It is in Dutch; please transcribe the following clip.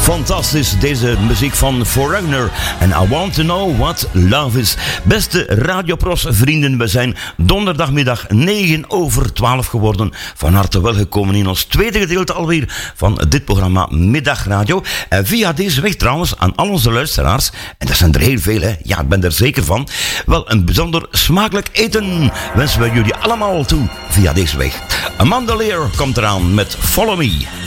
Fantastisch, deze muziek van Foreigner. En I want to know what love is. Beste Radiopros vrienden, we zijn donderdagmiddag 9:12 geworden. Van harte welgekomen in ons tweede gedeelte alweer van dit programma Middagradio. En via deze weg trouwens aan al onze luisteraars, en dat zijn er heel veel, hè? Ja, ik ben er zeker van. Wel, een bijzonder smakelijk eten wensen we jullie allemaal toe via deze weg. Amanda Lear komt eraan met Follow Me.